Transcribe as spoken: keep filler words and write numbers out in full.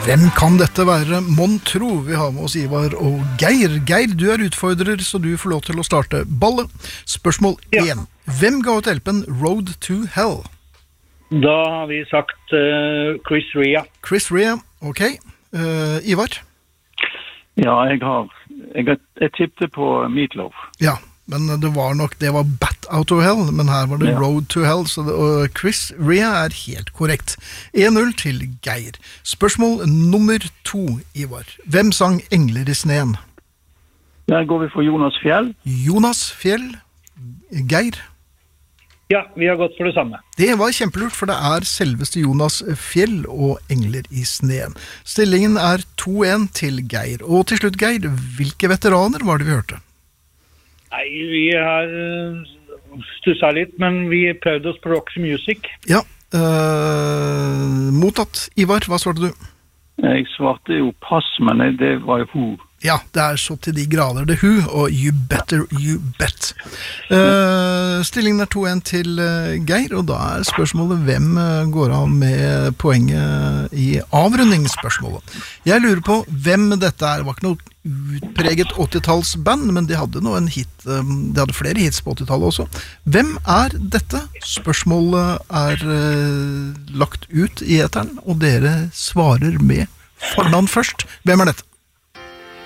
Hvem kan dette være? Mon tro. Vi har med oss Ivar og Geir. Geir, du er utfordrer, så du får lov til å starte ballet. Spørsmål Ja. én. Hvem ga ut hjelpen Road to Hell? Da har vi sagt uh, Chris Rea. Chris Rea, ok. Uh, Ivar? Ja, jeg har... Jeg, jeg tippte på Meatloaf. Ja, men det var nok, det var Bat Out of Hell, men her var det Ja. Road to Hell, så det, og Chris Rea er helt korrekt. en null til Geir. Spørsmål nummer to, Ivar. Hvem sang Engler i sneen? Der går vi for Jonas Fjell. Jonas Fjell. Geir? Ja, vi har gått for det samme. Det var kjempelurt, for det er selveste Jonas Fjell og Engler i sneen. Stillingen er to en til Geir. Og til slutt, Geir, hvilke veteraner var det vi hørte? Nei, vi har uh, stusset litt, men vi prøvde oss på Roxy Music. Ja, øh, mottatt. Ivar, hva svarte du? Jeg svarte jo pass, men det var jo hun. Ja, det er så til de grader det Who, og You Better You Bet. Uh, stillingen er to en til uh, Geir, og da er spørsmålet hvem uh, går av med poenget i avrundingsspørsmålet. Jeg lurer på hvem dette er. Det var ikke noe utpreget åttitallsband, men de hadde noen hit, um, de hadde flere hits på åttitallet også. Hvem er dette? Spørsmålet er uh, lagt ut i eteren, og dere svarer med fornavn først. Hvem er dette?